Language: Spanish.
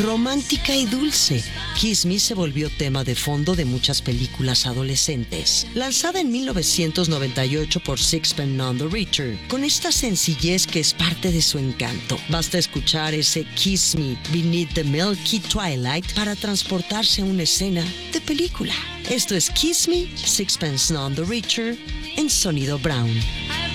romántica y dulce. Kiss Me se volvió tema de fondo de muchas películas adolescentes. Lanzada en 1998 por Sixpence None the Richer, con esta sencillez que es parte de su encanto. Basta escuchar ese Kiss Me Beneath the Milky Twilight para transportarse a una escena de película. Esto es Kiss Me, Sixpence None the Richer, en Sonido Brown.